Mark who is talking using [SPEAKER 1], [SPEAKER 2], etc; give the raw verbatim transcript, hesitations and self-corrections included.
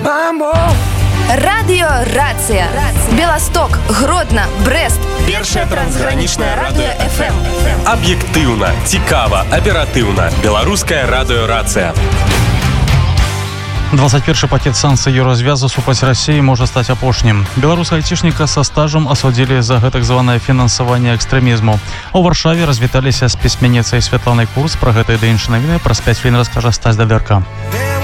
[SPEAKER 1] Радио Рация. Белосток, Гродно, Брест.
[SPEAKER 2] Першая трансграничная радио эф эм.
[SPEAKER 3] Объективно, цікаво, оперативно. Белорусская радио Рация.
[SPEAKER 4] двадцать першы пакет санкцый еўразвязу супраць России можа стаць апошнім. Беларускага айцішніка са стажам асудзілі за гэтак званае фінансаванне экстрэмізму. У Варшаве развіталіся з пісьменніцай Святланай Курц. Пра гэта і да іншыя навіны праз пяць хвілін раскажа Стась Дадэрка.